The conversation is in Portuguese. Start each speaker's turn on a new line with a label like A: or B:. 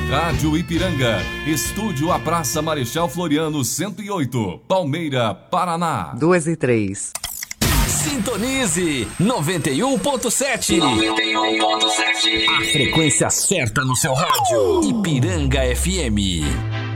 A: Rádio Ipiranga, estúdio à Praça Marechal Floriano 108, Palmeira, Paraná.
B: 2 e 3.
C: Sintonize 91.7. 91.7. A frequência certa no seu rádio. Ipiranga FM.